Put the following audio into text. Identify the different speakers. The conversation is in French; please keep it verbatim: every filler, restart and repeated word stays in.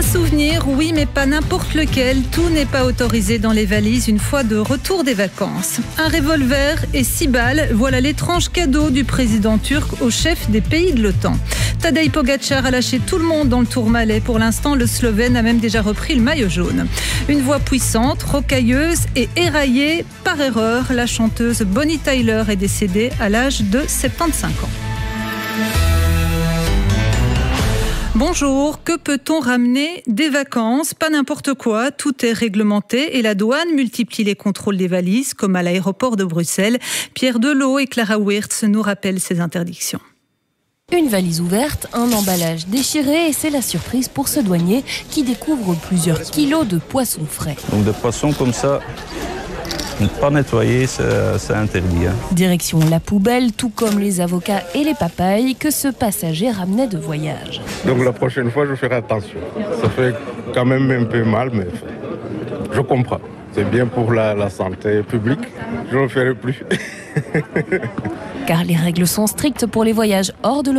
Speaker 1: souvenir, oui, mais pas n'importe lequel. Tout n'est pas autorisé dans les valises une fois de retour des vacances. Un revolver et six balles, voilà l'étrange cadeau du président turc au chef des pays de l'OTAN. Tadej Pogačar a lâché tout le monde dans le Tourmalet. Pour l'instant, le Slovène a même déjà repris le maillot jaune. Une voix puissante, rocailleuse et éraillée par erreur. La chanteuse Bonnie Tyler est décédée à l'âge de soixante-quinze ans. Bonjour, que peut-on ramener des vacances? Pas n'importe quoi, tout est réglementé et la douane multiplie les contrôles des valises, comme à l'aéroport de Bruxelles. Pierre Delot et Clara Wirtz nous rappellent ces interdictions.
Speaker 2: Une valise ouverte, un emballage déchiré et c'est la surprise pour ce douanier qui découvre plusieurs kilos de poissons frais.
Speaker 3: Donc des poissons comme ça, ne pas nettoyer, c'est interdit. Hein.
Speaker 2: Direction la poubelle, tout comme les avocats et les papayes que ce passager ramenait de voyage.
Speaker 4: Donc la prochaine fois, je ferai attention. Ça fait quand même un peu mal, mais je comprends. C'est bien pour la, la santé publique. Je ne le ferai plus.
Speaker 2: Car les règles sont strictes pour les voyages hors de l'Europe.